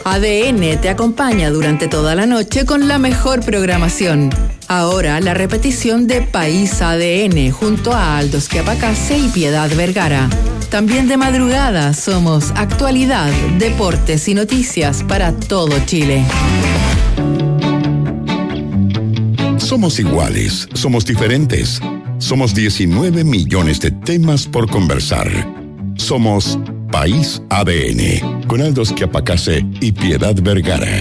ADN te acompaña durante toda la noche con la mejor programación. Ahora la repetición de País ADN junto a Aldo Schiapacase y Piedad Vergara. También de madrugada somos actualidad, deportes y noticias para todo Chile. Somos iguales, somos diferentes. Somos 19 millones de temas por conversar. Somos País ADN, con Aldo Schiapacase y Piedad Vergara.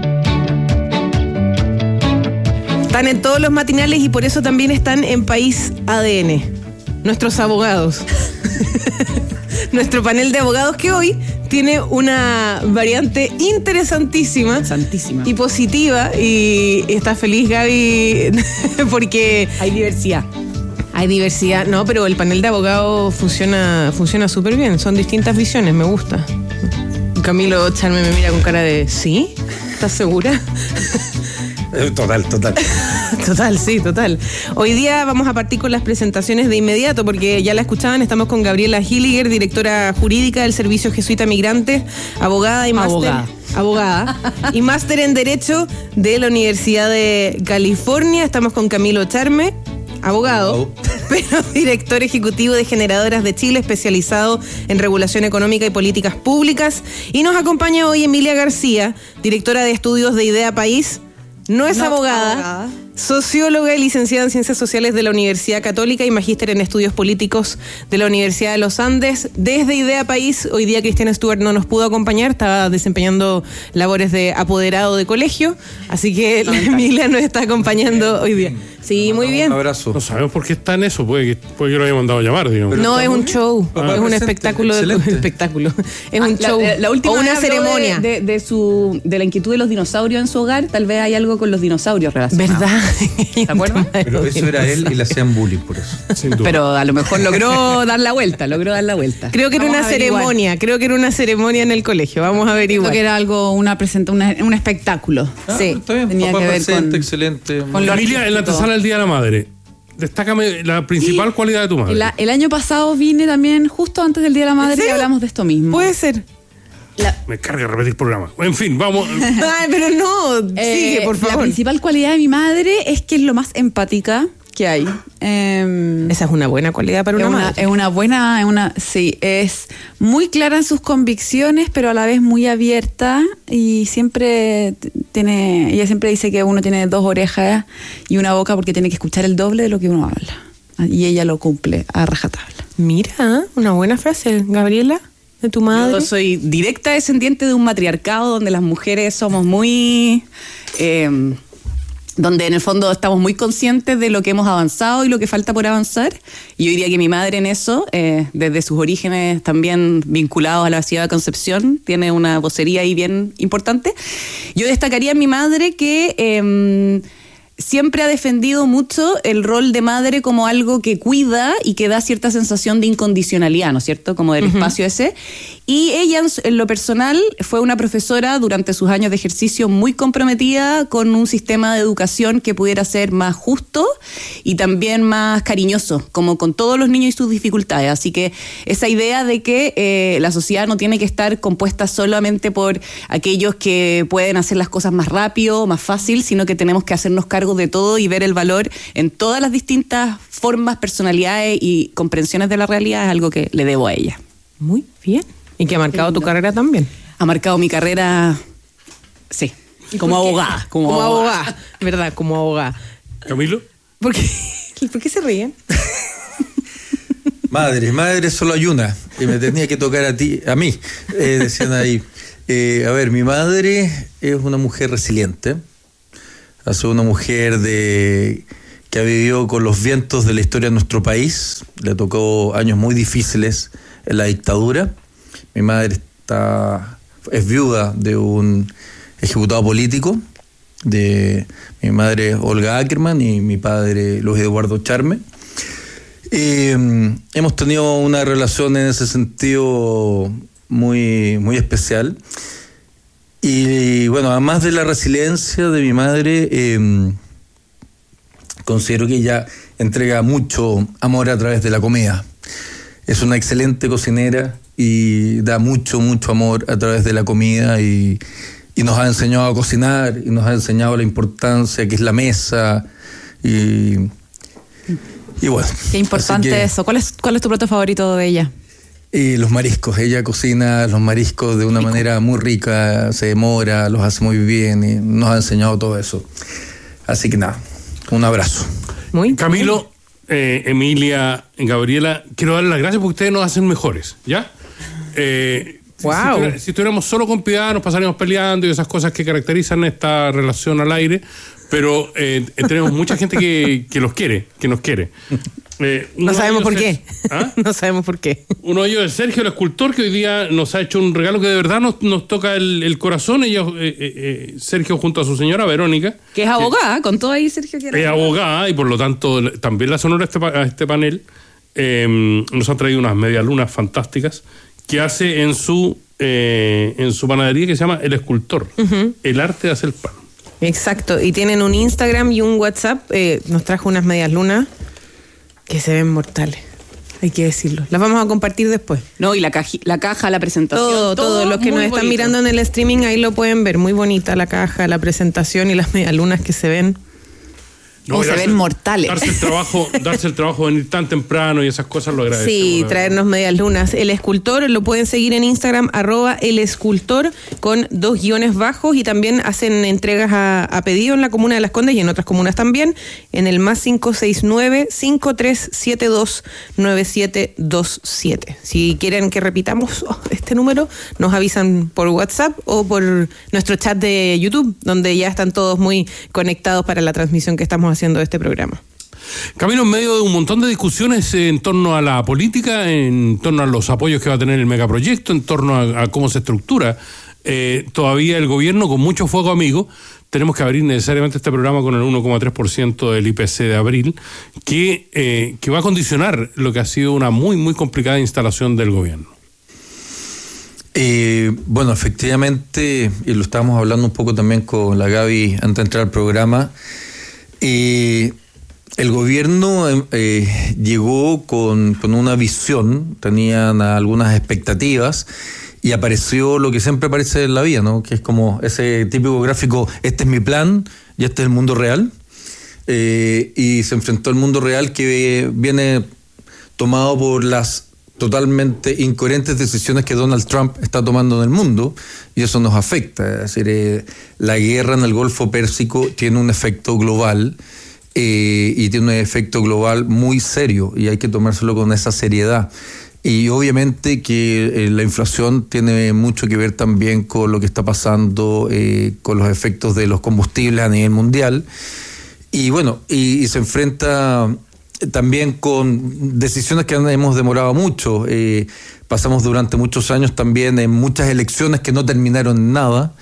Están en todos los matinales y por eso también están en País ADN. Nuestros abogados. Nuestro panel de abogados que hoy tiene una variante interesantísima y positiva. Y está feliz Gaby porque hay diversidad. Hay diversidad, no, pero el panel de abogados funciona súper bien. Son distintas visiones, me gusta. Camilo Charme me mira con cara de ¿sí? ¿Estás segura? Total. Total. Hoy día vamos a partir con las presentaciones de inmediato, porque ya la escuchaban, estamos con Gabriela Hilliger, directora jurídica del Servicio Jesuita Migrantes, abogada y máster en Derecho de la Universidad de California. Estamos con Camilo Charme, abogado, pero director ejecutivo de Generadoras de Chile, especializado en regulación económica y políticas públicas. Y nos acompaña hoy Emilia García, directora de estudios de Idea País. No es abogada, socióloga y licenciada en Ciencias Sociales de la Universidad Católica y magíster en Estudios Políticos de la Universidad de los Andes. Desde Idea País, hoy día Cristiana Stewart no nos pudo acompañar, estaba desempeñando labores de apoderado de colegio, así que la Emilia nos está acompañando hoy día. Sí, muy bien. Un abrazo. No sabemos por qué está en eso, puede que lo haya mandado a llamar, digamos. No, es un show, es un espectáculo. Es un show, la última o una ceremonia. De la inquietud de los dinosaurios en su hogar, tal vez hay algo con los dinosaurios relacionados. ¿Verdad? ¿Se acuerdan? Pero eso era él y le hacían bullying por eso. Sin duda. Pero a lo mejor logró dar la vuelta. Creo que era una ceremonia en el colegio, vamos a averiguar. Creo que era algo, un espectáculo. Sí, está bien, tenía papá que ver presente, con, excelente. Con lo Emilia, en la antesala del Día de la Madre, destácame la principal cualidad de tu madre. El año pasado vine también justo antes del Día de la Madre y hablamos de esto mismo. Puede ser. Me carga repetir programa. En fin, vamos. Ay, pero no, sigue, por favor. La principal cualidad de mi madre es que es lo más empática que hay. Esa es una buena cualidad para una madre. Sí, es muy clara en sus convicciones, pero a la vez muy abierta y ella siempre dice que uno tiene 2 orejas y una boca porque tiene que escuchar el doble de lo que uno habla. Y ella lo cumple a rajatabla. Mira, una buena frase, Gabriela. ¿De tu madre? Yo soy directa descendiente de un matriarcado donde las mujeres somos muy... donde en el fondo estamos muy conscientes de lo que hemos avanzado y lo que falta por avanzar. Y yo diría que mi madre en eso, desde sus orígenes también vinculados a la ciudad de Concepción, tiene una vocería ahí bien importante. Yo destacaría en mi madre que... siempre ha defendido mucho el rol de madre como algo que cuida y que da cierta sensación de incondicionalidad, ¿no es cierto? Como del espacio ese. Y ella, en lo personal, fue una profesora durante sus años de ejercicio muy comprometida con un sistema de educación que pudiera ser más justo y también más cariñoso, como con todos los niños y sus dificultades. Así que esa idea de que la sociedad no tiene que estar compuesta solamente por aquellos que pueden hacer las cosas más rápido, más fácil, sino que tenemos que hacernos cargo de todo y ver el valor en todas las distintas formas, personalidades y comprensiones de la realidad es algo que le debo a ella. Muy bien. ¿Y que ha marcado tu carrera también? Ha marcado mi carrera, sí, como abogada. Como abogada, ¿verdad? Como abogada. ¿Camilo? ¿Por qué se ríen? Madre solo hay una. Y me tenía que tocar a mí, decían ahí. A ver, mi madre es una mujer resiliente. Ha sido una mujer que ha vivido con los vientos de la historia de nuestro país. Le tocó años muy difíciles en la dictadura. Mi madre es viuda de un ejecutado político. Mi madre Olga Ackerman y mi padre Luis Eduardo Charme. Hemos tenido una relación en ese sentido muy, muy especial. Y bueno, además de la resiliencia de mi madre, considero que ella entrega mucho amor a través de la comida. Es una excelente cocinera y da mucho, mucho amor a través de la comida y nos ha enseñado a cocinar y nos ha enseñado la importancia que es la mesa y bueno. Qué importante eso. ¿Cuál es tu plato favorito de ella? Los mariscos. Ella cocina los mariscos de una manera muy rica, se demora, los hace muy bien y nos ha enseñado todo eso. Así que nada, un abrazo. Camilo, Emilia, Gabriela, quiero darles las gracias porque ustedes nos hacen mejores, ¿ya? Wow. Si estuviéramos solo con Piedad nos pasaríamos peleando y esas cosas que caracterizan esta relación al aire, pero tenemos mucha gente que nos quiere. No sabemos por qué. ¿Ah? No sabemos por qué. Uno de ellos es Sergio, el escultor, que hoy día nos ha hecho un regalo que de verdad nos toca el corazón. Sergio junto a su señora Verónica, que es abogada, con todo ahí Sergio es abogada y por lo tanto también la sonora a este panel nos ha traído unas medialunas fantásticas que hace en su panadería que se llama El Escultor, el arte de hacer pan. Exacto, y tienen un Instagram y un WhatsApp. Nos trajo unas medias lunas que se ven mortales, hay que decirlo. Las vamos a compartir después. No, y la caja, la presentación. Todo. Los que nos están mirando en el streaming ahí lo pueden ver. Muy bonita la caja, la presentación y las medialunas que se ven. No, se ven mortales. Darse el trabajo de venir tan temprano y esas cosas lo agradecemos. Sí, traernos medias lunas. El Escultor lo pueden seguir en Instagram, @elescultor con 2 guiones bajos, y también hacen entregas a pedido en la comuna de Las Condes y en otras comunas también, en el +569 5372 9727. Si quieren que repitamos este número, nos avisan por WhatsApp o por nuestro chat de YouTube, donde ya están todos muy conectados para la transmisión que estamos haciendo de este programa. Camilo, en medio de un montón de discusiones en torno a la política, en torno a los apoyos que va a tener el megaproyecto, en torno a cómo se estructura todavía el gobierno con mucho fuego amigo, tenemos que abrir necesariamente este programa con el 1,3% del IPC de abril, que va a condicionar lo que ha sido una muy, muy complicada instalación del gobierno. Bueno, efectivamente, y lo estábamos hablando un poco también con la Gaby antes de entrar al programa. El gobierno llegó con una visión, tenían algunas expectativas y apareció lo que siempre aparece en la vida, ¿no? Que es como ese típico gráfico, este es mi plan y este es el mundo real, y se enfrentó al mundo real que viene tomado por las totalmente incoherentes decisiones que Donald Trump está tomando en el mundo, y eso nos afecta. Es decir, la guerra en el Golfo Pérsico tiene un efecto global, y tiene un efecto global muy serio, y hay que tomárselo con esa seriedad. Y obviamente que la inflación tiene mucho que ver también con lo que está pasando con los efectos de los combustibles a nivel mundial, y bueno, y se enfrenta también con decisiones que hemos demorado mucho. Pasamos durante muchos años también en muchas elecciones que no terminaron en nada.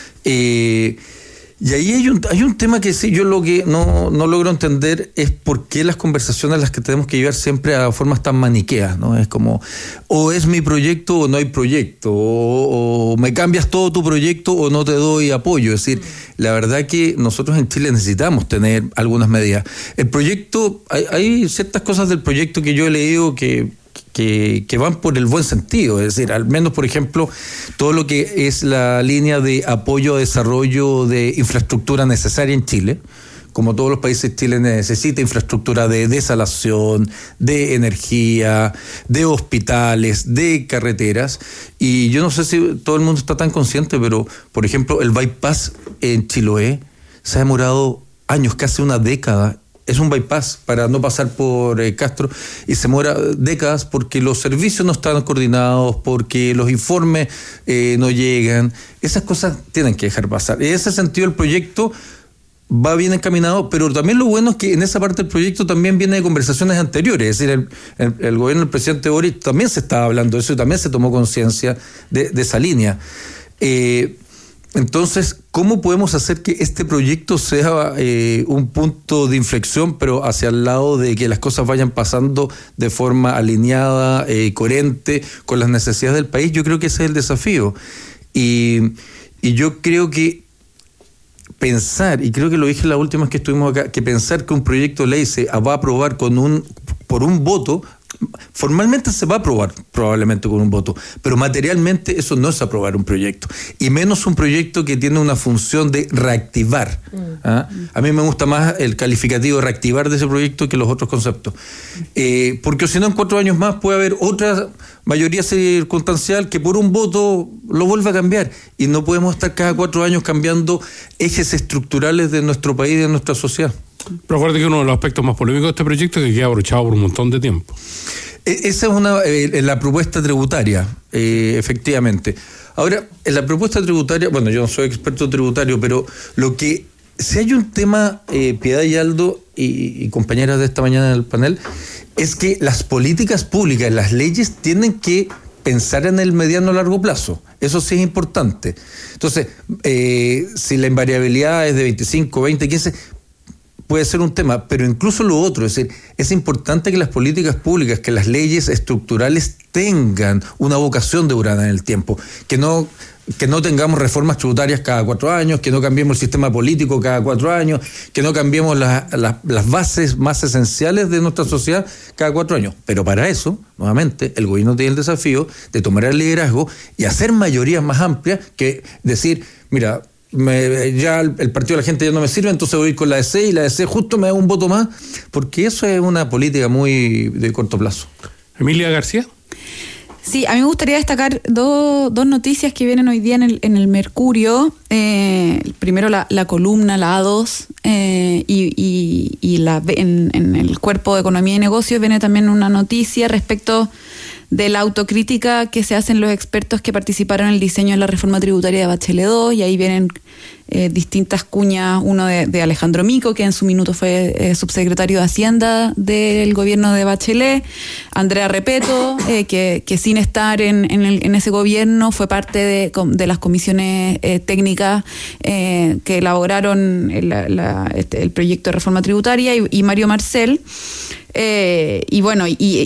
Y ahí hay un tema que sí, yo lo que no logro entender es por qué las conversaciones las que tenemos que llevar siempre a formas tan maniqueas, ¿no? Es como, o es mi proyecto o no hay proyecto, o me cambias todo tu proyecto o no te doy apoyo. Es decir, la verdad que nosotros en Chile necesitamos tener algunas medidas. El proyecto, hay ciertas cosas del proyecto que yo he leído que van por el buen sentido, es decir, al menos, por ejemplo, todo lo que es la línea de apoyo a desarrollo de infraestructura necesaria en Chile. Como todos los países, Chile necesita infraestructura de desalación, de energía, de hospitales, de carreteras, y yo no sé si todo el mundo está tan consciente, pero, por ejemplo, el bypass en Chiloé se ha demorado años, casi una década. Es un bypass para no pasar por Castro, y se demora décadas porque los servicios no están coordinados, porque los informes no llegan. Esas cosas tienen que dejar pasar. En ese sentido, el proyecto va bien encaminado, pero también lo bueno es que en esa parte del proyecto también viene de conversaciones anteriores. Es decir, el gobierno del presidente Boric también se estaba hablando de eso y también se tomó conciencia de esa línea. Entonces, ¿cómo podemos hacer que este proyecto sea un punto de inflexión, pero hacia el lado de que las cosas vayan pasando de forma alineada, coherente con las necesidades del país? Yo creo que ese es el desafío. Y yo creo que pensar, y creo que lo dije la última vez que estuvimos acá, que pensar que un proyecto de ley se va a aprobar por un voto, Formalmente se va a aprobar probablemente con un voto, pero materialmente eso no es aprobar un proyecto, y menos un proyecto que tiene una función de reactivar. ¿Ah? A mí me gusta más el calificativo reactivar de ese proyecto que los otros conceptos, porque si no en 4 años más puede haber otra mayoría circunstancial que por un voto lo vuelva a cambiar, y no podemos estar cada 4 años cambiando ejes estructurales de nuestro país y de nuestra sociedad. Pero acuérdate que uno de los aspectos más polémicos de este proyecto es que queda abrochado por un montón de tiempo. Esa es la propuesta tributaria, efectivamente. Ahora, en la propuesta tributaria, bueno, yo no soy experto tributario, pero lo que, si hay un tema, Piedad y Aldo y compañeras de esta mañana en el panel, es que las políticas públicas, las leyes, tienen que pensar en el mediano o largo plazo. Eso sí es importante. Entonces, si la invariabilidad es de 25, 20, 15... puede ser un tema, pero incluso lo otro, es decir, es importante que las políticas públicas, que las leyes estructurales tengan una vocación de durar en el tiempo, que no tengamos reformas tributarias cada 4 años, que no cambiemos el sistema político cada 4 años, que no cambiemos las bases más esenciales de nuestra sociedad cada 4 años. Pero para eso, nuevamente, el gobierno tiene el desafío de tomar el liderazgo y hacer mayorías más amplias que decir, mira, ya el partido de la gente ya no me sirve, entonces voy a ir con la DC, y la DC justo me da un voto más, porque eso es una política muy de corto plazo. Emilia García. Sí, a mí me gustaría destacar dos noticias que vienen hoy día en el Mercurio. Primero la columna, la A2, y en el cuerpo de Economía y Negocios viene también una noticia respecto de la autocrítica que se hacen los expertos que participaron en el diseño de la reforma tributaria de Bachelet 2, y ahí vienen distintas cuñas, uno de Alejandro Mico, que en su minuto fue subsecretario de Hacienda del gobierno de Bachelet, Andrea Repeto, que sin estar en ese gobierno fue parte de las comisiones técnicas que elaboraron el proyecto de reforma tributaria, y Mario Marcel, y bueno,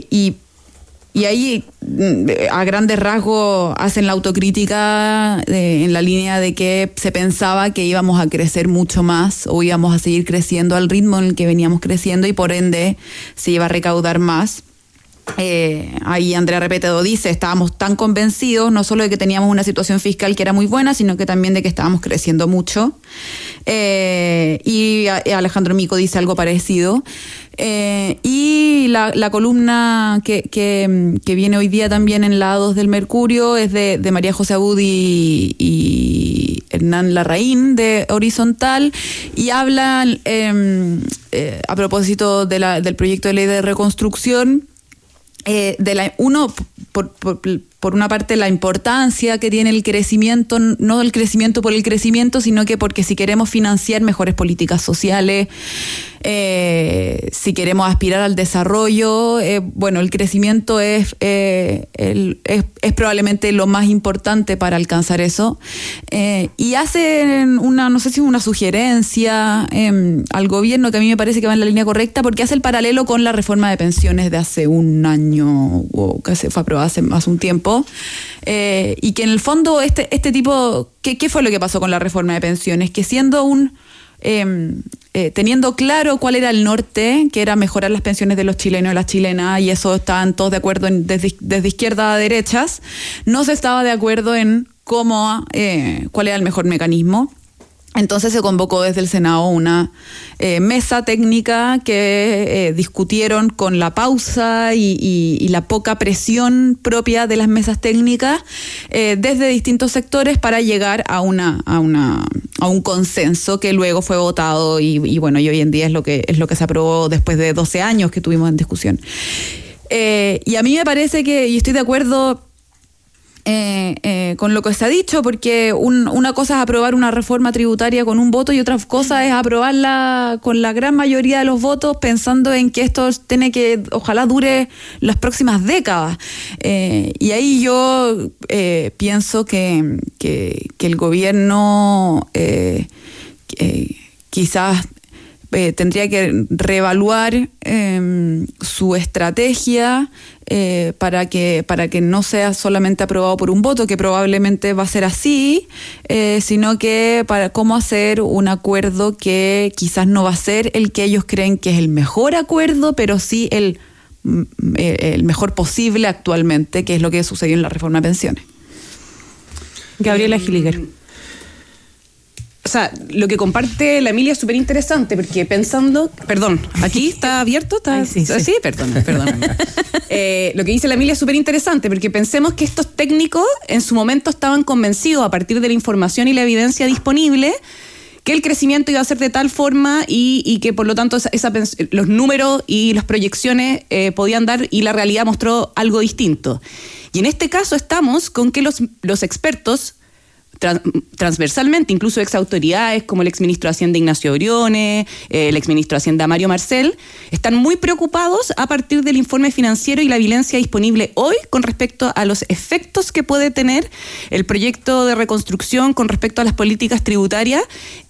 y ahí, a grandes rasgos, hacen la autocrítica en la línea de que se pensaba que íbamos a crecer mucho más, o íbamos a seguir creciendo al ritmo en el que veníamos creciendo, y por ende se iba a recaudar más. Ahí Andrea Repeto dice, estábamos tan convencidos no solo de que teníamos una situación fiscal que era muy buena, sino que también de que estábamos creciendo mucho. Y Alejandro Mico dice algo parecido. Y la columna que viene hoy día también en la A2 del Mercurio es de María José Abud y Hernán Larraín de Horizontal, y hablan a propósito del proyecto de ley de reconstrucción, por una parte, la importancia que tiene el crecimiento, no el crecimiento por el crecimiento, sino que porque si queremos financiar mejores políticas sociales, si queremos aspirar al desarrollo, bueno, el crecimiento es probablemente lo más importante para alcanzar eso. Y hacen no sé si una sugerencia al gobierno que a mí me parece que va en la línea correcta, porque hace el paralelo con la reforma de pensiones de hace un año, o que se fue aprobada hace un tiempo. Y que en el fondo este tipo, ¿qué fue lo que pasó con la reforma de pensiones? Que siendo teniendo claro cuál era el norte, que era mejorar las pensiones de los chilenos y las chilenas, y eso estaban todos de acuerdo desde izquierda a derechas, no se estaba de acuerdo en cuál era el mejor mecanismo. Entonces se convocó desde el Senado una mesa técnica que discutieron con la pausa y la poca presión propia de las mesas técnicas desde distintos sectores para llegar a un consenso que luego fue votado y bueno, y hoy en día es lo que se aprobó después de 12 años que tuvimos en discusión. Y a mí me parece y estoy de acuerdo con lo que se ha dicho, porque una cosa es aprobar una reforma tributaria con un voto y otra cosa es aprobarla con la gran mayoría de los votos, pensando en que esto tiene que, ojalá dure las próximas décadas. Y ahí yo pienso que el gobierno quizás tendría que reevaluar su estrategia para que no sea solamente aprobado por un voto, que probablemente va a ser así, sino que para cómo hacer un acuerdo que quizás no va a ser el que ellos creen que es el mejor acuerdo, pero sí el el mejor posible actualmente, que es lo que sucedió en la reforma de pensiones. Gabriela Giliger. O sea, lo que comparte la Emilia es súper interesante, porque pensando... Perdón, ¿aquí está abierto? ¿Está? Ay, sí. Perdón. Lo que dice la Emilia es súper interesante, porque pensemos que estos técnicos en su momento estaban convencidos, a partir de la información y la evidencia disponible, que el crecimiento iba a ser de tal forma y que por lo tanto los números y las proyecciones podían dar, y la realidad mostró algo distinto. Y en este caso estamos con que los expertos transversalmente, incluso ex autoridades como el exministro de Hacienda Ignacio Briones, el exministro de Hacienda Mario Marcel, están muy preocupados a partir del informe financiero y la evidencia disponible hoy con respecto a los efectos que puede tener el proyecto de reconstrucción con respecto a las políticas tributarias,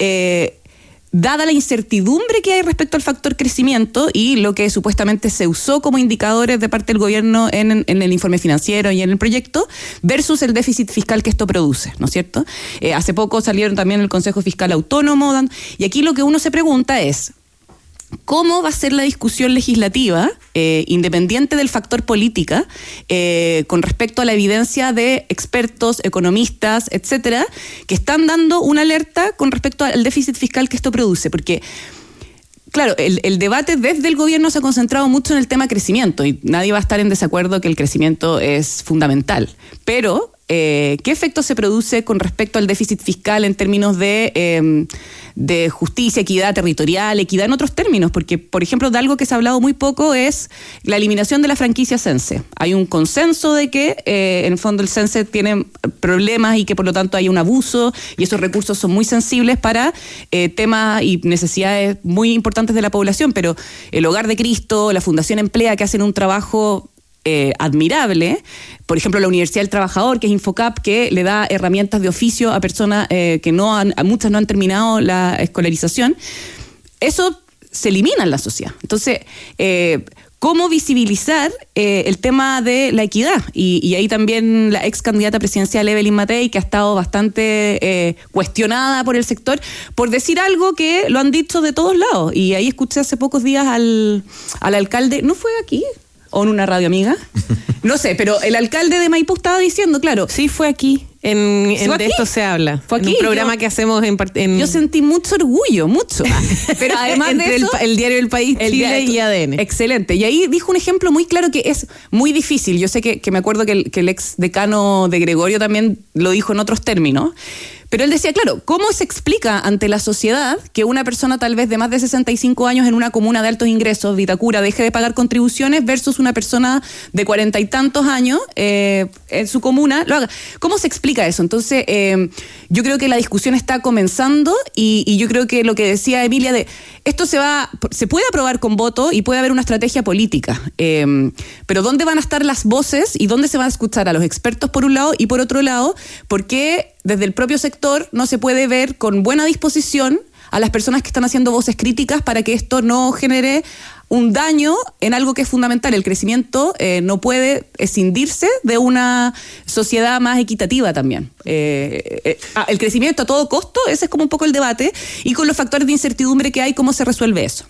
dada la incertidumbre que hay respecto al factor crecimiento y lo que supuestamente se usó como indicadores de parte del gobierno en el informe financiero y en el proyecto, versus el déficit fiscal que esto produce, ¿no es cierto? Hace poco salieron también el Consejo Fiscal Autónomo, y aquí lo que uno se pregunta es, ¿cómo va a ser la discusión legislativa, independiente del factor política, con respecto a la evidencia de expertos, economistas, etcétera, que están dando una alerta con respecto al déficit fiscal que esto produce? Porque, claro, el debate desde el gobierno se ha concentrado mucho en el tema crecimiento, y nadie va a estar en desacuerdo que el crecimiento es fundamental, pero ¿qué efecto se produce con respecto al déficit fiscal en términos de justicia, equidad territorial, equidad en otros términos? Porque, por ejemplo, de algo que se ha hablado muy poco es la eliminación de la franquicia Sense. Hay un consenso de que, en el fondo, el Sense tiene problemas y que, por lo tanto, hay un abuso, y esos recursos son muy sensibles para temas y necesidades muy importantes de la población, pero el Hogar de Cristo, la Fundación Emplea, que hacen un trabajo admirable, por ejemplo la Universidad del Trabajador, que es Infocap, que le da herramientas de oficio a personas que muchas no han terminado la escolarización, eso se elimina en la sociedad. Entonces, ¿cómo visibilizar el tema de la equidad? Y ahí también la ex candidata presidencial Evelyn Matei, que ha estado bastante cuestionada por el sector, por decir algo que lo han dicho de todos lados. Y ahí escuché hace pocos días al alcalde, ¿no fue aquí? ¿O en una radio amiga? No sé, pero el alcalde de Maipú estaba diciendo, claro. Sí, fue aquí. De esto se habla. Fue aquí. En un programa que hacemos Yo sentí mucho orgullo, mucho. Pero además de eso, el diario El País, Chile y ADN. Excelente. Y ahí dijo un ejemplo muy claro que es muy difícil. Yo sé que me acuerdo que el ex decano de Gregorio también lo dijo en otros términos. Pero él decía, claro, ¿cómo se explica ante la sociedad que una persona tal vez de más de 65 años en una comuna de altos ingresos, Vitacura, deje de pagar contribuciones versus una persona de 40 y tantos años en su comuna lo haga? ¿Cómo se explica eso? Entonces, yo creo que la discusión está comenzando y yo creo que lo que decía Emilia de esto se puede aprobar con voto y puede haber una estrategia política, pero ¿dónde van a estar las voces y dónde se van a escuchar a los expertos por un lado y por otro lado? Porque desde el propio sector no se puede ver con buena disposición a las personas que están haciendo voces críticas para que esto no genere un daño en algo que es fundamental. El crecimiento no puede escindirse de una sociedad más equitativa también. El crecimiento a todo costo, ese es como un poco el debate, y con los factores de incertidumbre que hay, ¿cómo se resuelve eso?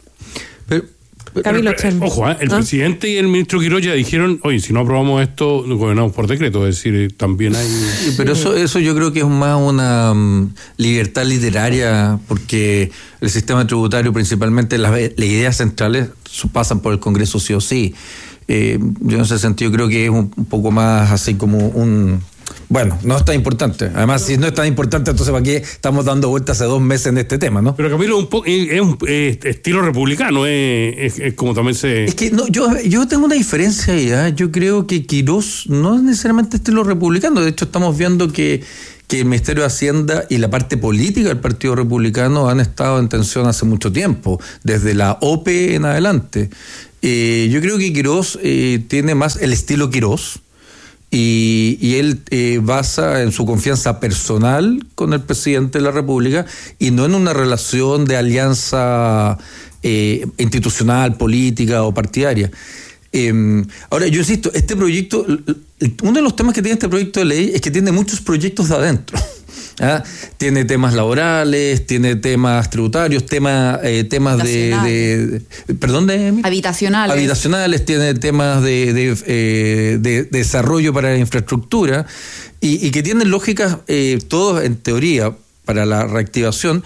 Ojo, el presidente y el ministro Quiroz ya dijeron, oye, si no aprobamos esto, gobernamos por decreto, es decir, también hay... Pero eso yo creo que es más una libertad literaria, porque el sistema tributario, principalmente las ideas centrales, pasan por el Congreso sí o sí. Yo en ese sentido creo que es un poco más así como un... Bueno, no es tan importante. Además, si no es tan importante, entonces ¿para qué estamos dando vueltas hace 2 meses en este tema, no? Pero Camilo, es un estilo republicano, es como también se... Es que no, yo tengo una diferencia ahí, ¿eh? Yo creo que Quiroz no es necesariamente estilo republicano. De hecho, estamos viendo que el Ministerio de Hacienda y la parte política del Partido Republicano han estado en tensión hace mucho tiempo, desde la OPE en adelante. Yo creo que Quiroz tiene más el estilo Quiroz. Y él basa en su confianza personal con el presidente de la República y no en una relación de alianza institucional, política o partidaria. Ahora, yo insisto, este proyecto, uno de los temas que tiene este proyecto de ley es que tiene muchos proyectos de adentro. Tiene temas laborales, tiene temas tributarios, temas habitacionales, tiene temas de desarrollo para la infraestructura y que tienen lógicas, todos en teoría, para la reactivación.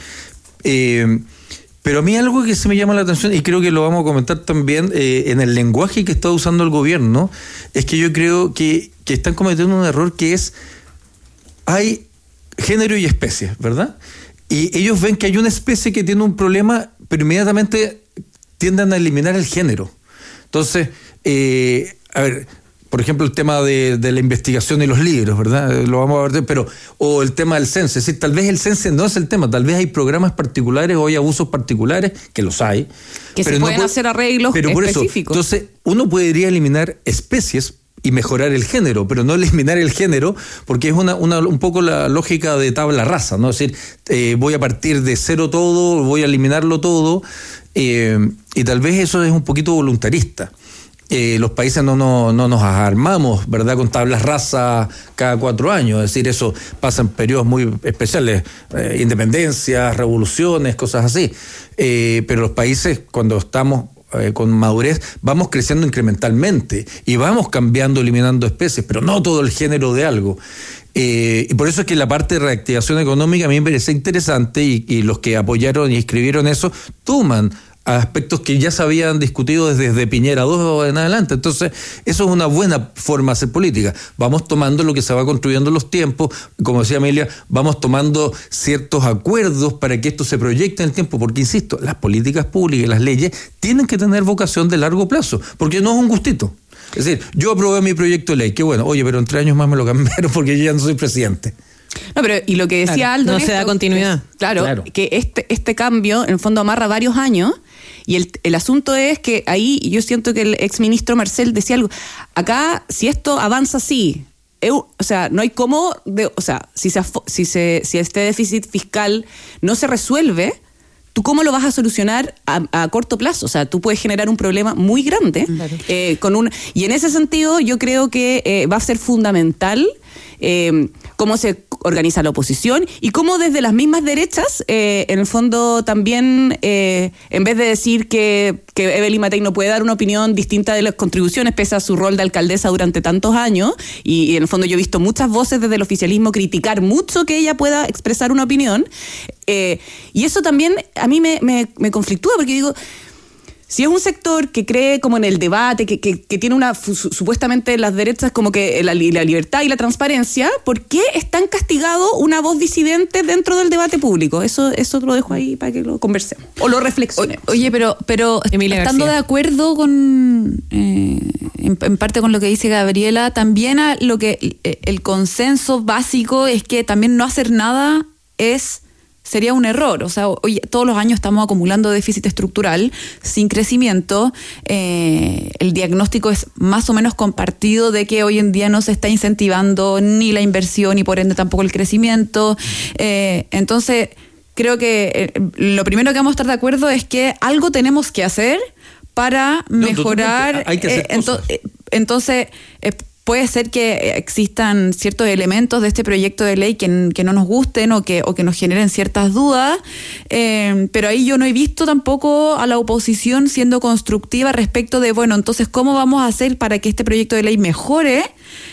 Pero a mí algo que se me llama la atención, y creo que lo vamos a comentar también en el lenguaje que está usando el gobierno, es que yo creo que están cometiendo un error que es, hay género y especie, ¿verdad? Y ellos ven que hay una especie que tiene un problema, pero inmediatamente tienden a eliminar el género. Entonces, a ver, por ejemplo, el tema de la investigación y los libros, ¿verdad? Lo vamos a ver, o el tema del censo. Es decir, tal vez el censo no es el tema, tal vez hay programas particulares o hay abusos particulares, que los hay. Que se pueden hacer arreglos específicos. Entonces, uno podría eliminar especies y mejorar el género, pero no eliminar el género, porque es un poco la lógica de tabla rasa, ¿no? Es decir, voy a partir de cero todo, voy a eliminarlo todo, y tal vez eso es un poquito voluntarista. Los países no nos armamos, ¿verdad?, con tablas rasa cada 4 años, es decir, eso pasa en periodos muy especiales, independencias, revoluciones, cosas así, pero los países, cuando estamos con madurez, vamos creciendo incrementalmente y vamos cambiando, eliminando especies, pero no todo el género de algo. Y por eso es que la parte de reactivación económica a mí me parece interesante, y los que apoyaron y escribieron eso toman aspectos que ya se habían discutido desde Piñera 2 en adelante. Entonces, eso es una buena forma de hacer política. Vamos tomando lo que se va construyendo en los tiempos, como decía Amelia, vamos tomando ciertos acuerdos para que esto se proyecte en el tiempo, porque, insisto, las políticas públicas y las leyes tienen que tener vocación de largo plazo, porque no es un gustito. Es decir, yo aprobé mi proyecto de ley, qué bueno, oye, pero en 3 años más me lo cambiaron porque yo ya no soy presidente. No, pero y lo que decía Aldo, no se da continuidad. Claro, que este cambio en el fondo amarra varios años, y el asunto es que ahí yo siento que el exministro Marcel decía algo. Acá, si esto avanza así, o sea, no hay cómo, si este déficit fiscal no se resuelve, ¿tú cómo lo vas a solucionar a corto plazo? O sea, tú puedes generar un problema muy grande. Claro. Y en ese sentido yo creo que va a ser fundamental cómo se organiza la oposición y cómo desde las mismas derechas, en el fondo también, en vez de decir que Evelyn Matei no puede dar una opinión distinta de las contribuciones, pese a su rol de alcaldesa durante tantos años, y en el fondo yo he visto muchas voces desde el oficialismo criticar mucho que ella pueda expresar una opinión, y eso también a mí me conflictúa, porque digo, si es un sector que cree como en el debate, que tiene supuestamente las derechas como que la libertad y la transparencia, ¿por qué es tan castigado una voz disidente dentro del debate público? Eso lo dejo ahí para que lo conversemos o lo reflexionemos. Oye, pero Emilia estando García, de acuerdo con en parte con lo que dice Gabriela, también lo que el consenso básico es que también no hacer nada sería un error. O sea, hoy todos los años estamos acumulando déficit estructural sin crecimiento. El diagnóstico es más o menos compartido de que hoy en día no se está incentivando ni la inversión y por ende tampoco el crecimiento. Entonces, creo que lo primero que vamos a estar de acuerdo es que algo tenemos que hacer para mejorar. Hay que hacer cosas. Entonces, puede ser que existan ciertos elementos de este proyecto de ley que no nos gusten o que nos generen ciertas dudas, pero ahí yo no he visto tampoco a la oposición siendo constructiva respecto de, bueno, entonces, ¿cómo vamos a hacer para que este proyecto de ley mejore?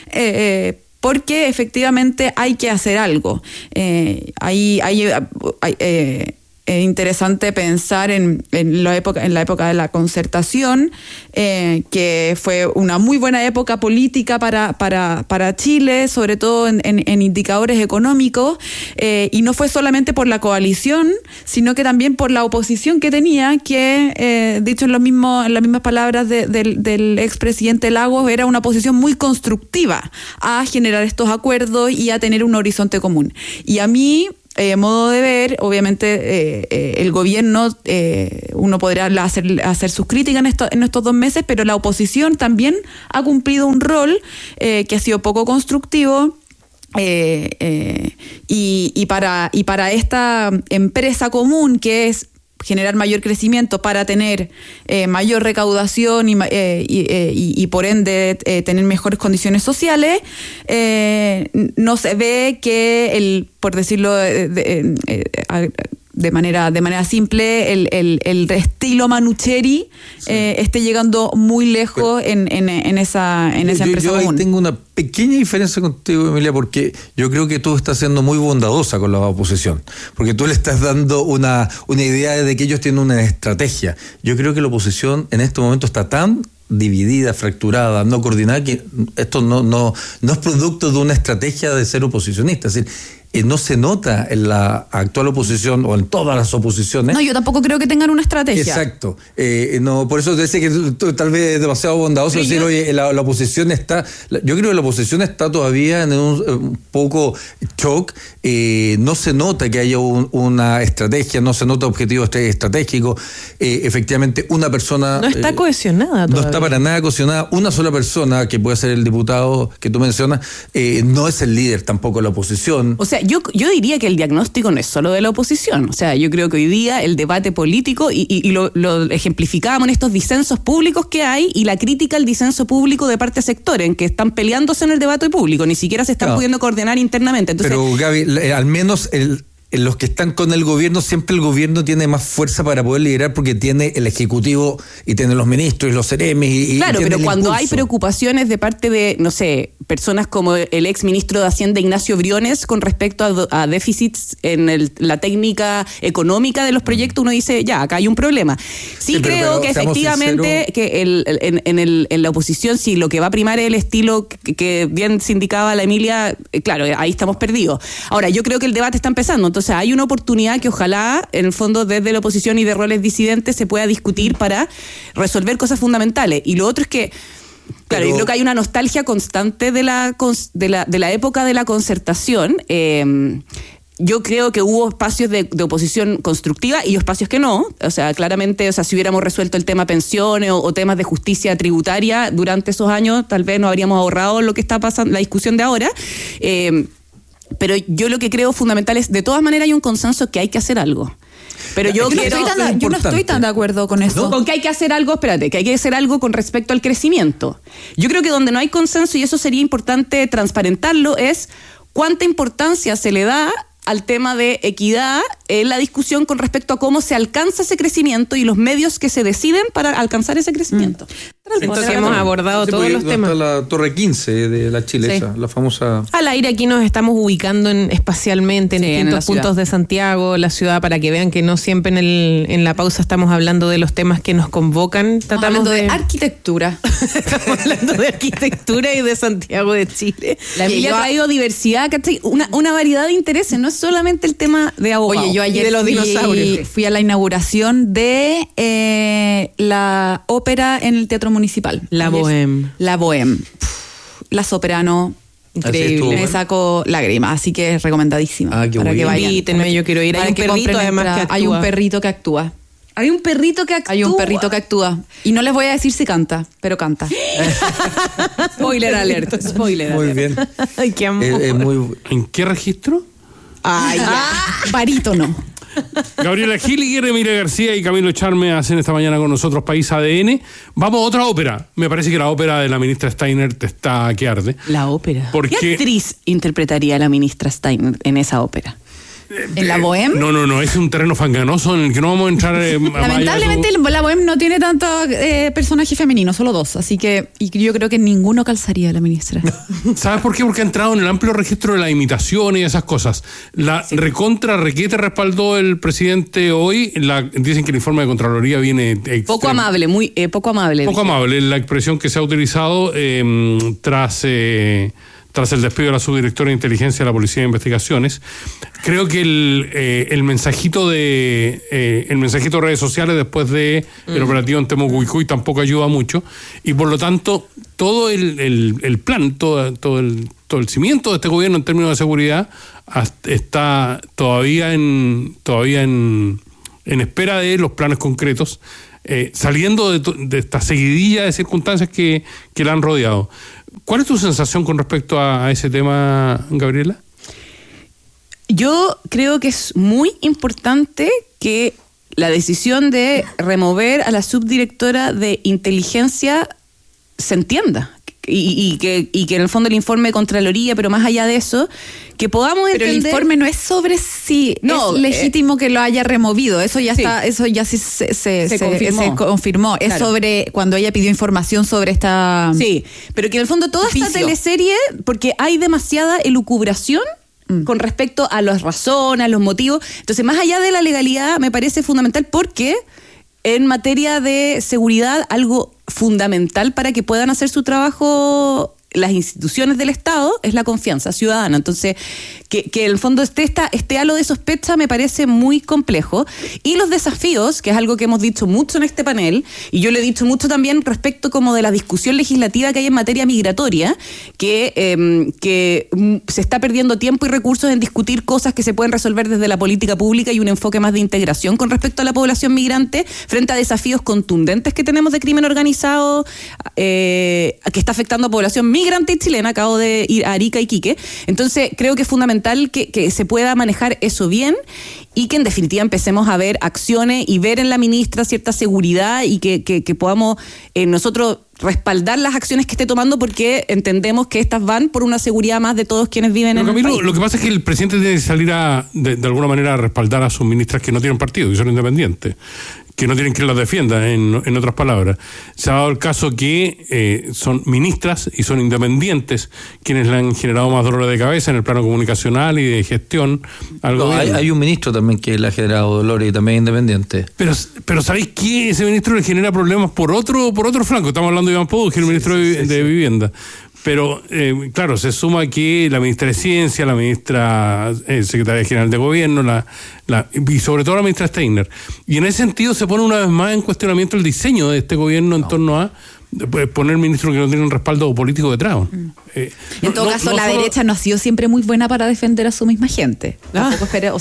Porque efectivamente hay que hacer algo. Es interesante pensar en la época de la concertación, que fue una muy buena época política para Chile, sobre todo en indicadores económicos, y no fue solamente por la coalición, sino que también por la oposición que tenía, que, dicho en las mismas palabras del expresidente Lagos, era una oposición muy constructiva a generar estos acuerdos y a tener un horizonte común. Y a mí, modo de ver, obviamente el gobierno, uno podrá hacer sus críticas en estos 2 meses, pero la oposición también ha cumplido un rol que ha sido poco constructivo. Y para esta empresa común que es generar mayor crecimiento para tener mayor recaudación y por ende tener mejores condiciones sociales, no se ve que por decirlo de manera simple, el estilo Manucheri esté llegando muy lejos en esa empresa yo común. tengo una pequeña diferencia contigo, Emilia, porque yo creo que tú estás siendo muy bondadosa con la oposición, porque tú le estás dando una idea de que ellos tienen una estrategia. Yo creo que la oposición en este momento está tan dividida, fracturada, no coordinada, que esto no es producto de una estrategia de ser oposicionista. Es decir, no se nota en la actual oposición o en todas las oposiciones. No, yo tampoco creo que tengan una estrategia. Exacto. No, por eso te decía que tú, tal vez es demasiado bondadoso decir, oye, la oposición está... Yo creo que la oposición está todavía en un poco shock. No se nota que haya una estrategia, no se nota objetivo estratégico. Efectivamente, una persona... No está cohesionada todavía. No está para nada cohesionada. Una sola persona, que puede ser el diputado que tú mencionas, no es el líder tampoco de la oposición. O sea, yo diría que el diagnóstico no es solo de la oposición. O sea, yo creo que hoy día el debate político, y lo ejemplificábamos en estos disensos públicos que hay, y la crítica al disenso público de parte de sectores en que están peleándose en el debate público, ni siquiera se están pudiendo coordinar internamente. Entonces, pero Gaby, al menos en los que están con el gobierno, siempre el gobierno tiene más fuerza para poder liderar porque tiene el Ejecutivo y tiene los ministros y los seremes. Claro, pero cuando impulso. hay preocupaciones de parte de, no sé, personas como el ex ministro de Hacienda Ignacio Briones con respecto a déficits en la técnica económica de los proyectos, uno dice, ya, acá hay un problema. Sí, creo que efectivamente que en la oposición, si lo que va a primar es el estilo que bien se indicaba la Emilia, claro, ahí estamos perdidos. Ahora, yo creo que el debate está empezando, entonces hay una oportunidad que ojalá, en el fondo, desde la oposición y de roles disidentes se pueda discutir para resolver cosas fundamentales. Y lo otro es que, claro, yo creo que hay una nostalgia constante de la época de la concertación. Yo creo que hubo espacios de oposición constructiva y espacios que no. O sea, claramente, o sea, si hubiéramos resuelto el tema pensiones o temas de justicia tributaria durante esos años, tal vez nos habríamos ahorrado lo que está pasando, la discusión de ahora. Pero yo lo que creo fundamental es, de todas maneras hay un consenso que hay que hacer algo. Pero yo no estoy tan de acuerdo con eso. ¿No? Con que hay que hacer algo, espérate, que hay que hacer algo con respecto al crecimiento. Yo creo que donde no hay consenso, y eso sería importante transparentarlo, es cuánta importancia se le da al tema de equidad en la discusión con respecto a cómo se alcanza ese crecimiento y los medios que se deciden para alcanzar ese crecimiento. Entonces hemos abordado todos los temas. La Torre 15 de la Chilesa, la famosa... Al aire aquí nos estamos ubicando espacialmente en distintos puntos de Santiago, la ciudad, para que vean que no siempre en la pausa estamos hablando de los temas que nos convocan. Estamos hablando de arquitectura. Estamos hablando de arquitectura y de Santiago de Chile. La Emilia ha traído diversidad, ¿cachai? Una variedad de intereses, no es solamente el tema de abogados. Oye, yo ayer de los dinosaurios. Fui a la inauguración de la ópera en el Teatro Municipal. La Bohème. La Soprano. Increíble. Me saco lágrimas, así que es recomendadísima. Qué para que vayan. Invítenme, yo quiero ir. Hay un perrito además que actúa. Hay un perrito que actúa. Hay un perrito que actúa. Y no les voy a decir si canta, pero canta. Spoiler alert. Spoiler Muy alert. bien. Ay, qué amor. ¿En qué registro? Ay, ya. Barítono. Gabriela Gil y Emilia García y Camilo Charme hacen esta mañana con nosotros País ADN. Vamos a otra ópera. Me parece que la ópera de la ministra Steiner está que arde. La ópera. Porque... ¿Qué actriz interpretaría a la ministra Steiner en esa ópera? ¿En la Bohème? No, es un terreno fanganoso en el que no vamos a entrar. Lamentablemente la Bohème no tiene tantos personajes femeninos, solo 2, así que yo creo que ninguno calzaría a la ministra. ¿Sabes por qué? Porque ha entrado en el amplio registro de la imitación y esas cosas. La requete respaldó el presidente hoy. Dicen que el informe de Contraloría viene poco amable, muy poco amable. Poco amable, la expresión que se ha utilizado tras el despido de la subdirectora de inteligencia de la Policía de Investigaciones. Creo que el mensajito de redes sociales después de el operativo en Temucuicui tampoco ayuda mucho, y por lo tanto todo el plan, todo el cimiento de este gobierno en términos de seguridad está todavía en espera de los planes concretos, saliendo de esta seguidilla de circunstancias que la han rodeado. ¿Cuál es tu sensación con respecto a ese tema, Gabriela? Yo creo que es muy importante que la decisión de remover a la subdirectora de inteligencia se entienda. Y que en el fondo el informe de Contraloría, pero más allá de eso, que podamos entender... Pero el informe no es sobre si es legítimo que lo haya removido, eso ya está, eso ya sí se confirmó. Es claro. Sobre cuando ella pidió información sobre esta... Sí, pero que en el fondo toda esta teleserie, porque hay demasiada elucubración con respecto a las razones, a los motivos. Entonces, más allá de la legalidad, me parece fundamental porque en materia de seguridad, algo fundamental para que puedan hacer su trabajo las instituciones del Estado es la confianza ciudadana. Entonces, que en el fondo este halo de sospecha me parece muy complejo. Y los desafíos, que es algo que hemos dicho mucho en este panel, y yo lo he dicho mucho también respecto como de la discusión legislativa que hay en materia migratoria, que se está perdiendo tiempo y recursos en discutir cosas que se pueden resolver desde la política pública y un enfoque más de integración con respecto a la población migrante, frente a desafíos contundentes que tenemos de crimen organizado, que está afectando a población migrante y chilena. Acabo de ir a Arica y Quique. Entonces, creo que es fundamental que se pueda manejar eso bien y que en definitiva empecemos a ver acciones y ver en la ministra cierta seguridad y que podamos nosotros respaldar las acciones que esté tomando, porque entendemos que estas van por una seguridad más de todos quienes viven en el país. Lo que pasa es que el presidente tiene que salir de alguna manera a respaldar a sus ministras que no tienen partido, que son independientes, que no tienen quien las defienda, en otras palabras. Se ha dado el caso que son ministras y son independientes quienes le han generado más dolores de cabeza en el plano comunicacional y de gestión. Hay un ministro también que le ha generado dolores y también independiente. Pero ¿sabéis qué? Ese ministro le genera problemas por otro flanco. Estamos hablando de Iván Pou, que es el ministro de Vivienda. Pero, claro, se suma que la ministra de Ciencia, la ministra secretaria general de Gobierno, y sobre todo la ministra Steiner. Y en ese sentido se pone una vez más en cuestionamiento el diseño de este gobierno en torno a poner ministros que no tienen un respaldo político detrás. En todo caso, la derecha no ha sido siempre muy buena para defender a su misma gente. Tampoco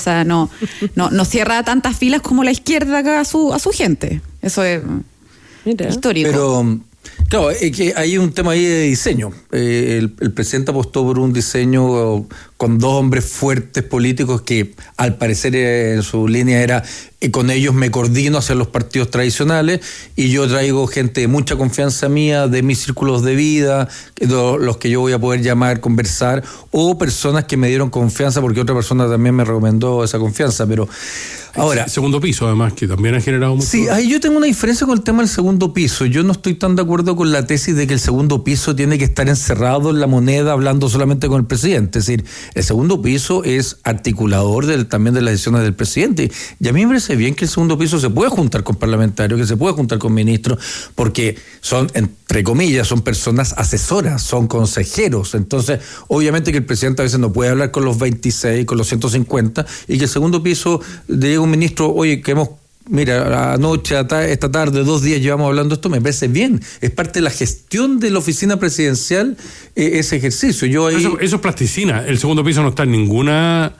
no cierra tantas filas como la izquierda acá a su gente. Eso es histórico. Pero... Claro, es que hay un tema ahí de diseño. El presidente apostó por un diseño con dos hombres fuertes políticos que al parecer en su línea era con ellos me coordino hacia los partidos tradicionales y yo traigo gente de mucha confianza mía, de mis círculos de vida, los que yo voy a poder llamar, conversar, o personas que me dieron confianza porque otra persona también me recomendó esa confianza, pero ahora... Segundo piso, además, que también ha generado mucho... Sí, ahí yo tengo una diferencia con el tema del segundo piso. Yo no estoy tan de acuerdo con la tesis de que el segundo piso tiene que estar encerrado en la moneda hablando solamente con el presidente. Es decir, el segundo piso es articulador también de las decisiones del presidente. Y a mí me parece bien que el segundo piso se puede juntar con parlamentarios, que se puede juntar con ministros, porque son, entre comillas, son personas asesoras, son consejeros. Entonces, obviamente que el presidente a veces no puede hablar con los 26, con los 150, y que el segundo piso de un ministro, oye, que mira, anoche, esta tarde, 2 días llevamos hablando esto, me parece bien. Es parte de la gestión de la oficina presidencial ese ejercicio. Eso es plasticina. El segundo piso no está en ninguna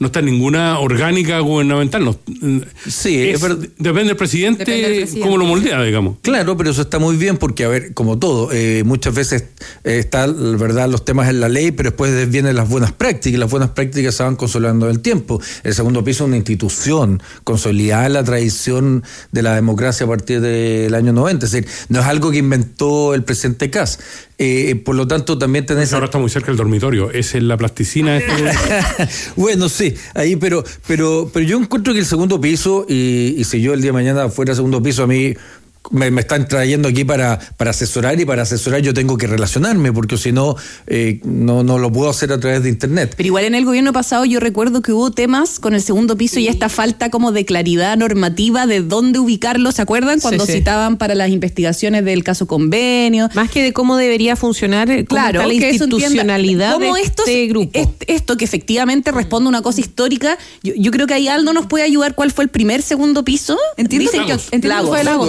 orgánica gubernamental. Sí, depende del presidente cómo lo moldea, digamos. Claro, pero eso está muy bien porque, a ver, como todo, muchas veces están, ¿verdad?, los temas en la ley, pero después vienen las buenas prácticas y las buenas prácticas se van consolidando en el tiempo. El segundo piso es una institución consolidada en la tradición de la democracia a partir del año 90, es decir, no es algo que inventó el presidente Kass. Por lo tanto, también tenés... Ahora está muy cerca del dormitorio, es en la plasticina. Bueno, sí, ahí, pero yo encuentro que el segundo piso, y si yo el día de mañana fuera segundo piso, a mí me están trayendo aquí para asesorar, y para asesorar yo tengo que relacionarme, porque si no, no lo puedo hacer a través de internet. Pero igual en el gobierno pasado yo recuerdo que hubo temas con el segundo piso y esta falta como de claridad normativa de dónde ubicarlo, ¿se acuerdan? Cuando citaban para las investigaciones del caso Convenio. Más que de cómo debería funcionar, cómo está la institucionalidad de este grupo. Esto que efectivamente responde a una cosa histórica, yo creo que ahí Aldo nos puede ayudar. ¿Cuál fue el primer segundo piso? Entiendo que fue Lagos, sí.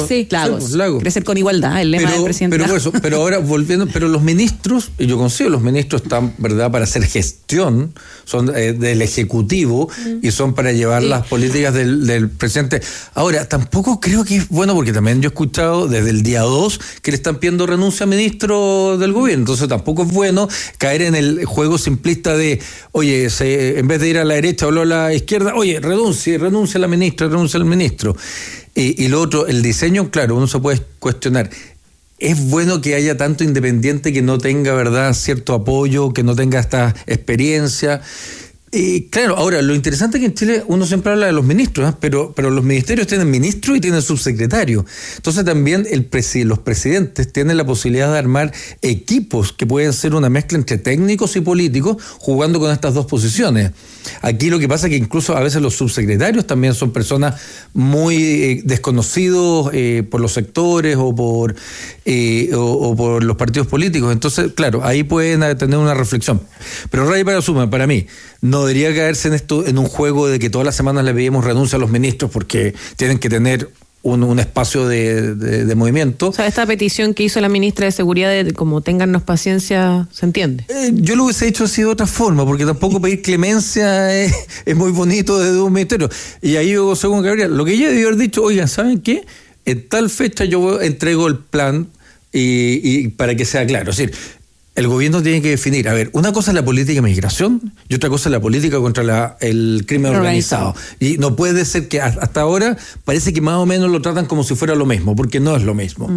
lagos. Lagos. Crecer con igualdad, el lema del presidente. Pero ahora volviendo, pero los ministros, y yo considero los ministros están, ¿verdad?, para hacer gestión, son del Ejecutivo y son para llevar las políticas del presidente. Ahora, tampoco creo que es bueno, porque también yo he escuchado desde el día 2 que le están pidiendo renuncia a ministro del gobierno, entonces tampoco es bueno caer en el juego simplista de, oye, en vez de ir a la derecha o a la izquierda, oye, renuncia a la ministra, renuncia al ministro. Y lo otro, el diseño, claro, uno se puede cuestionar. Es bueno que haya tanto independiente que no tenga, ¿verdad?, cierto apoyo, que no tenga esta experiencia. Claro, ahora, lo interesante es que en Chile uno siempre habla de los ministros, pero los ministerios tienen ministro y tienen subsecretario. Entonces también los presidentes tienen la posibilidad de armar equipos que pueden ser una mezcla entre técnicos y políticos jugando con estas dos posiciones. Aquí lo que pasa es que incluso a veces los subsecretarios también son personas muy desconocidos por los sectores o por los partidos políticos. Entonces, claro, ahí pueden tener una reflexión. Pero Ray, para mí, no debería caerse en un juego de que todas las semanas le pedimos renuncia a los ministros porque tienen que tener un espacio de movimiento. O sea, esta petición que hizo la ministra de Seguridad de como téngannos paciencia, ¿se entiende? Yo lo hubiese hecho así de otra forma, porque tampoco pedir clemencia es muy bonito desde un ministerio. Y ahí yo, según Gabriel, lo que ella debió haber dicho, oigan, ¿saben qué? En tal fecha yo entrego el plan y para que sea claro. Es decir, el gobierno tiene que definir, a ver, una cosa es la política de migración y otra cosa es la política contra el crimen organizado. Y no puede ser que hasta ahora parece que más o menos lo tratan como si fuera lo mismo, porque no es lo mismo.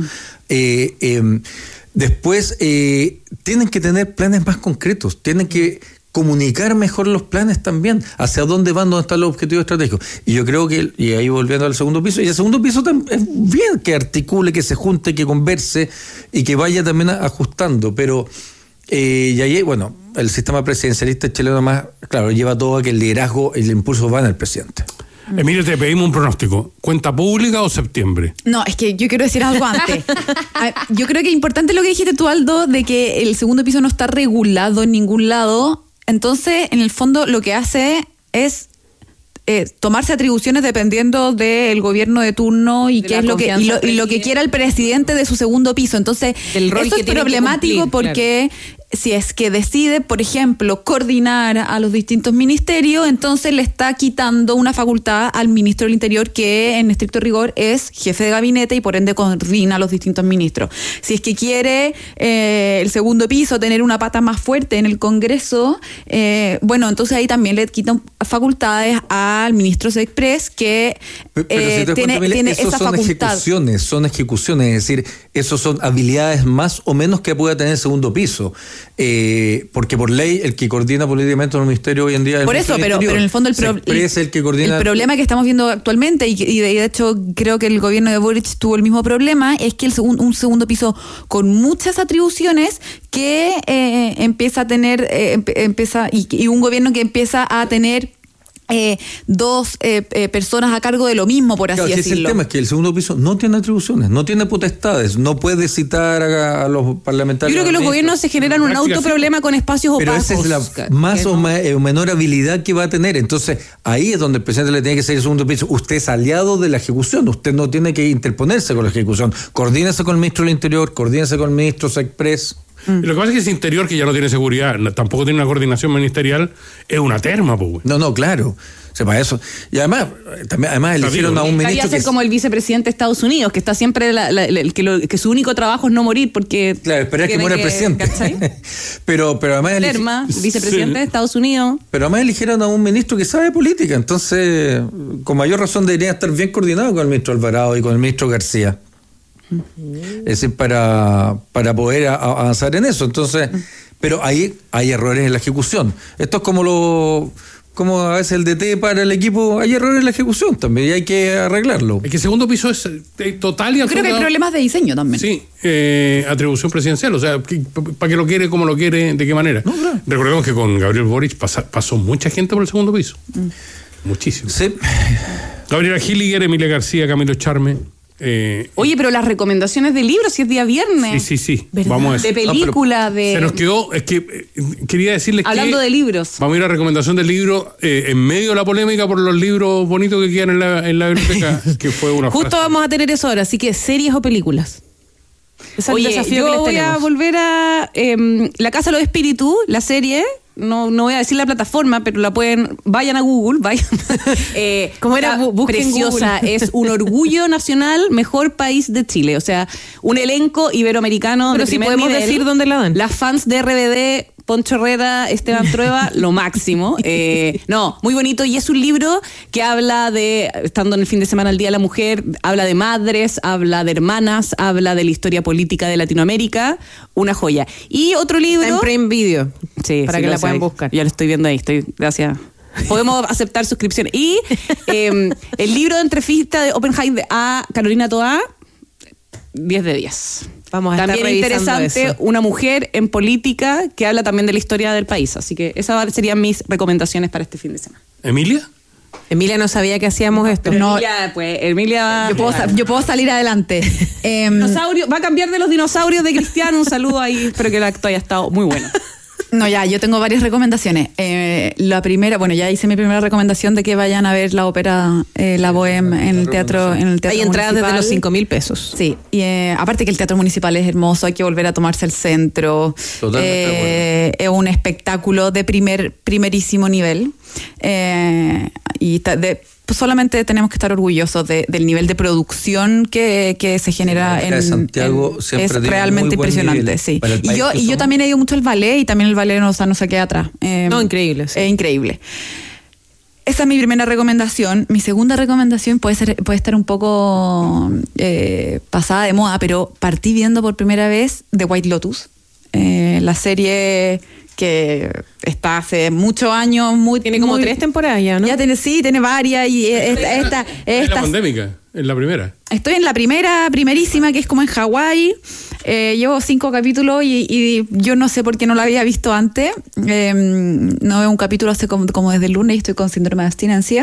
Después, tienen que tener planes más concretos, tienen que comunicar mejor los planes también, hacia dónde van, dónde están los objetivos estratégicos. Y yo creo que, y ahí volviendo al segundo piso, y el segundo piso es bien que articule, que se junte, que converse y que vaya también ajustando, pero y ahí, bueno, el sistema presidencialista chileno más, claro, lleva todo a que el liderazgo y el impulso van al presidente. Emilio, te pedimos un pronóstico. ¿Cuenta pública o septiembre? No, es que yo quiero decir algo antes. Yo creo que es importante lo que dijiste tú, Aldo, de que el segundo piso no está regulado en ningún lado. Entonces, en el fondo, lo que hace es tomarse atribuciones dependiendo del gobierno de turno y qué es lo que quiera el presidente de su segundo piso. Entonces, eso es problemático porque si es que decide, por ejemplo, coordinar a los distintos ministerios, entonces le está quitando una facultad al ministro del Interior, que en estricto rigor es jefe de gabinete y por ende coordina a los distintos ministros. Si es que quiere el segundo piso tener una pata más fuerte en el Congreso, bueno, entonces ahí también le quitan facultades al ministro Sexpress, que tiene esa facultad. Son ejecuciones, es decir, esos son habilidades más o menos que pueda tener el segudo piso. Porque por ley el que coordina políticamente un ministerio hoy en día es por eso, pero en el fondo el problema que estamos viendo actualmente y de hecho creo que el gobierno de Boric tuvo el mismo problema, es que un segundo piso con muchas atribuciones que empieza a tener y un gobierno que empieza a tener dos personas a cargo de lo mismo, por así decirlo. El tema es que el segundo piso no tiene atribuciones, no tiene potestades, no puede citar a los parlamentarios. Yo creo que los gobiernos se generan un autoproblema con espacios opacos. Pero esa es la más o menor habilidad que va a tener. Entonces, ahí es donde el presidente le tiene que seguir el segundo piso. Usted es aliado de la ejecución, usted no tiene que interponerse con la ejecución. Coordínese con el ministro del Interior, coordínese con el ministro Sexpress. Lo que pasa es que ese Interior, que ya no tiene seguridad, tampoco tiene una coordinación ministerial, es una terma, pues. No, claro. Sepa eso. Y además eligieron a un ministro. Debería ser como el vicepresidente de Estados Unidos, que está siempre que su único trabajo es no morir, porque. Claro, esperar que muera el presidente. pero además. Vicepresidente de Estados Unidos. Pero además eligieron a un ministro que sabe política, entonces, con mayor razón debería estar bien coordinado con el ministro Alvarado y con el ministro García. Es decir, para poder avanzar en eso. Entonces, pero ahí hay errores en la ejecución. Esto es como a veces el DT para el equipo, hay errores en la ejecución también y hay que arreglarlo. Es que el segundo piso es total y absoluto. Creo que hay problemas de diseño también. Sí, atribución presidencial, o sea, ¿para qué lo quiere, cómo lo quiere, de qué manera? No, claro. Recordemos que con Gabriel Boric pasó mucha gente por el segundo piso. Muchísimo. Sí. Gabriela Gilliger, Emilia García, Camilo Charme. Oye, pero las recomendaciones de libros, si es día viernes. Sí. ¿Verdad? Vamos a eso. De película, de... Se nos quedó, es que quería decirles Hablando que... de libros. Vamos a ir a recomendación del libro en medio de la polémica por los libros bonitos que quedan en la biblioteca, que fue una Justo frase. vamos a tener eso ahora, así que series o películas. Ese es el Oye, desafío que yo les voy a tenemos. volver a La Casa de los Espíritus, la serie. No voy a decir la plataforma, pero la pueden... Vayan a Google, vayan. ¿Cómo era? Está Busquen preciosa. Google. Es un orgullo nacional, mejor país de Chile. O sea, un elenco iberoamericano Pero de si primer podemos nivel. decir dónde la dan. Las fans de RBD, Poncho Herrera, Esteban Trueba, lo máximo. No, muy bonito. Y es un libro que habla de, estando en el fin de semana el Día de la Mujer, habla de madres, habla de hermanas, habla de la historia política de Latinoamérica. Una joya. Y otro libro... Está en Prime Video. Sí, para sí, que la gracias. puedan buscar. Ya lo estoy viendo ahí, gracias. Podemos aceptar suscripciones. Y el libro de entrevista de Oppenheim a Carolina Toá, 10 de 10. Vamos a estar También revisando interesante, eso. una mujer en política que habla también de la historia del país. Así que esas serían mis recomendaciones para este fin de semana. ¿Emilia? Emilia no sabía que hacíamos esto. No. Emilia Yo puedo salir adelante. dinosaurio, va a cambiar de los dinosaurios de Cristiano. Un saludo ahí, espero que el acto haya estado muy bueno. No, ya, yo tengo varias recomendaciones. La primera, bueno, ya hice mi primera recomendación de que vayan a ver la ópera La Bohème en el teatro Hay entradas desde los municipal. 5.000 pesos. Sí, y aparte que el teatro municipal es hermoso, hay que volver a tomarse el centro. Totalmente de Es un espectáculo de primerísimo nivel. Pues solamente tenemos que estar orgullosos del nivel de producción que se genera La Ópera de Santiago siempre es ha tenido realmente muy buen impresionante, nivel sí. para el Y país yo que y yo somos. también he ido mucho al ballet y también el ballet no se queda atrás. No, increíble, sí. Es increíble. Esa es mi primera recomendación. Mi segunda recomendación puede estar un poco pasada de moda, pero partí viendo por primera vez The White Lotus, la serie que está hace muchos años. Tiene como 3 temporadas ya, ¿no? Ya tiene varias. Y esta Es la pandémica, en la primera. Estoy en la primerísima, que es como en Hawái. Llevo 5 capítulos y yo no sé por qué no la había visto antes. No veo un capítulo hace como desde el lunes y estoy con síndrome de abstinencia.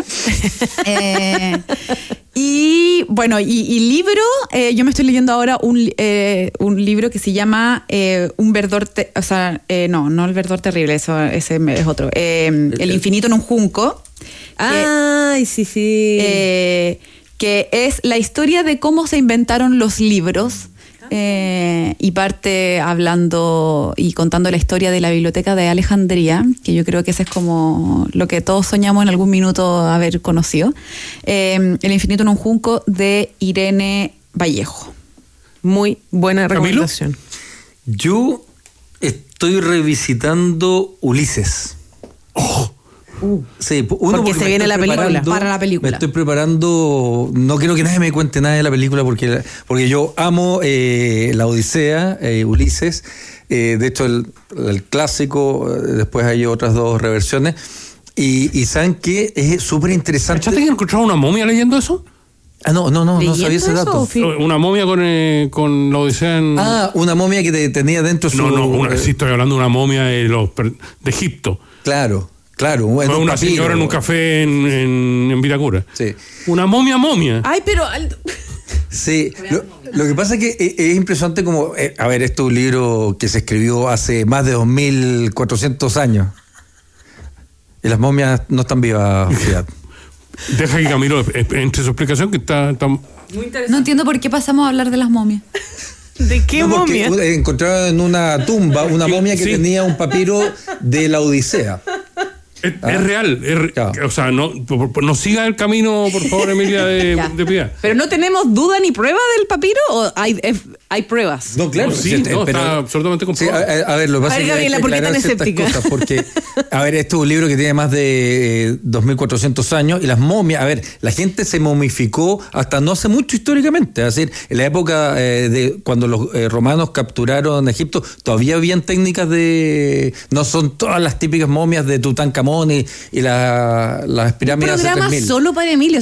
Y bueno, y libro, yo me estoy leyendo ahora un libro que se llama Un verdor, no el verdor terrible, ese es otro. El infinito en un junco. Ay, sí. Que es la historia de cómo se inventaron los libros. Y parte hablando y contando la historia de la biblioteca de Alejandría, que yo creo que ese es como lo que todos soñamos en algún minuto haber conocido. El infinito en un junco, de Irene Vallejo. Muy buena ¿Camilo? recomendación. Yo estoy revisitando Ulises. Sí, Porque se me viene estoy la película. preparando- Para la película. Me estoy preparando. No quiero que nadie me cuente nada de la película porque yo amo la Odisea, Ulises. De hecho, el clásico, después hay otras 2 reversiones. Y saben que es súper interesante. ¿Cachaste que encontraron una momia leyendo eso? No ¿Leyendo sabía ese eso, dato. Fi? Una momia con la Odisea en... Una momia que tenía dentro su. sí estoy hablando de una momia de Egipto. Claro. Fue una señora en un café en Vitacura. Sí. Una momia. Ay, pero... Sí, lo que pasa es que es impresionante como, a ver, esto es un libro que se escribió hace más de 2.400 años. Y las momias no están vivas, fíjate. Deja que Camilo entre su explicación que está No entiendo por qué pasamos a hablar de las momias. ¿De qué No, porque momia? encontraron en una tumba una momia que Sí. tenía un papiro de la Odisea. es real. Claro. O sea, no siga el camino, por favor, Emilia, de Piedad. Pero no tenemos duda ni prueba del papiro, o hay pruebas. No, claro. No, sí, pero- está absolutamente Sí, comprobado. a ver, lo que pasa A ver, es que Gabriela, hay que ¿por qué aclarar tan ciertas escéptica? cosas, porque, a ver, este es un libro que tiene más de 2.400 años y las momias, a ver, la gente se momificó hasta no hace mucho históricamente, es decir, en la época de cuando los romanos capturaron Egipto, todavía habían técnicas no son todas las típicas momias de Tutankamón y las Un pirámides hace programa 3.000. solo para Emilio, o sea,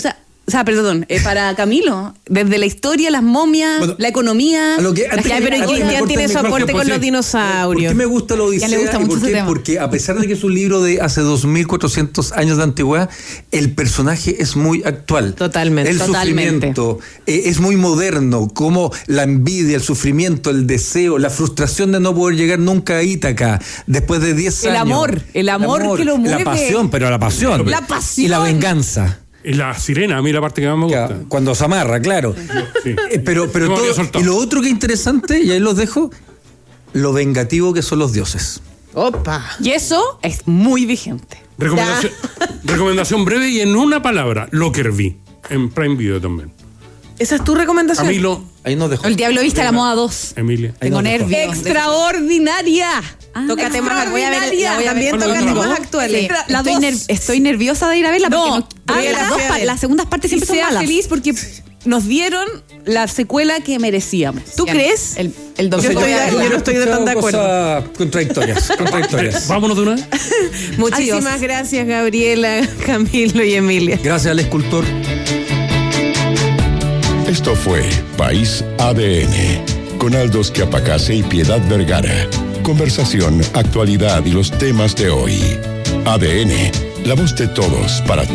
O sea, perdón, para Camilo, desde la historia, las momias, Bueno, la economía. a lo que- Ya, antes pero que- Cristian tiene su aporte con los ¿Por dinosaurios. qué me gusta la Odisea? Ya le gusta ¿Y por mucho ese qué? tema. Porque a pesar de que es un libro de hace 2400 años de antigüedad, el personaje es muy actual. Totalmente. El Totalmente. sufrimiento es muy moderno, como la envidia, el sufrimiento, el deseo, la frustración de no poder llegar nunca a Ítaca después de 10 El años. amor que lo mueve. La pasión, pero la pasión. La pasión. Y la venganza. Y la sirena, a mí la parte que más me gusta. Cuando se amarra, claro. Sí. Pero Me había todo, soltado. y lo otro que es interesante, y ahí los dejo, lo vengativo que son los dioses. Opa. Y eso es muy vigente. Recomendación breve y en una palabra, Lockerbie, en Prime Video también. ¿Esa es tu recomendación? Camilo, Ahí nos dejó. El Diablo Viste a la moda 2. Emilia. Tengo no, nervios. Extraordinaria. Toca temas, voy a ver, también ¿Cuándo toca la temas vamos? actuales. La dos. Estoy nerviosa de ir a verla porque No, porque la las, dos fui a ver. las segundas partes Y siempre son sea malas. feliz porque nos dieron la secuela que merecíamos. ¿Tú crees? El Yo domingo estoy- voy a verla. yo no estoy de tan de acuerdo. Cosas contradictorias. Vámonos de una vez. Muchísimas gracias, Gabriela, Camilo y Emilia. Gracias al escultor. Esto fue País ADN, con Aldos Quiapacase y Piedad Vergara. Conversación, actualidad y los temas de hoy. ADN, la voz de todos para